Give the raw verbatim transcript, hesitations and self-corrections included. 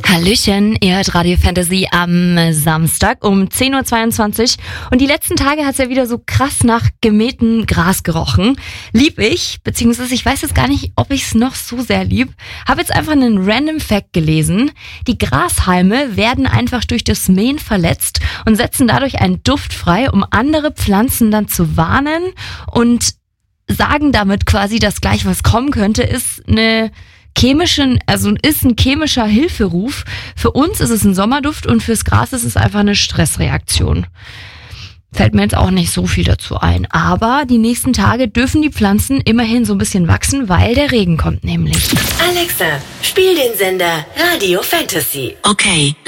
Hallöchen, ihr hört Radio Fantasy am Samstag um zehn Uhr zweiundzwanzig und die letzten Tage hat es ja wieder so krass nach gemähtem Gras gerochen. Lieb ich, beziehungsweise ich weiß jetzt gar nicht, ob ich es noch so sehr lieb. Habe jetzt einfach einen Random Fact gelesen. Die Grashalme werden einfach durch das Mähen verletzt und setzen dadurch einen Duft frei, um andere Pflanzen dann zu warnen und sagen damit quasi, dass gleich was kommen könnte, ist eine chemischen, also ist ein chemischer Hilferuf. Für uns ist es ein Sommerduft und fürs Gras ist es einfach eine Stressreaktion. Fällt mir jetzt auch nicht so viel dazu ein. Aber die nächsten Tage dürfen die Pflanzen immerhin so ein bisschen wachsen, weil der Regen kommt nämlich. Alexa, spiel den Sender Radio Fantasy. Okay,